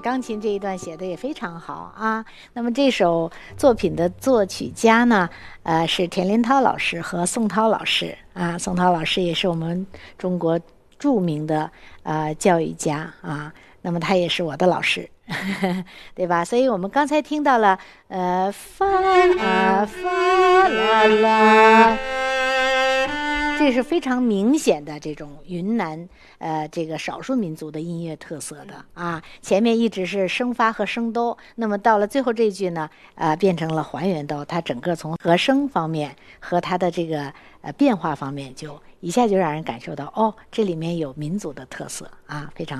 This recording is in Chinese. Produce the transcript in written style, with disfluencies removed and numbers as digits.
钢琴这一段写的也非常好啊。那么这首作品的作曲家呢，是田林涛老师和宋涛老师啊。宋涛老师也是我们中国著名的教育家啊。那么他也是我的老师，对吧？所以我们刚才听到了发啦啦。这是非常明显的这种云南这个少数民族的音乐特色的啊。前面一直是升发和升哆，那么到了最后这句呢，变成了还原哆。它整个从和声方面和它的这个变化方面，就一下就让人感受到哦，这里面有民族的特色啊，非常。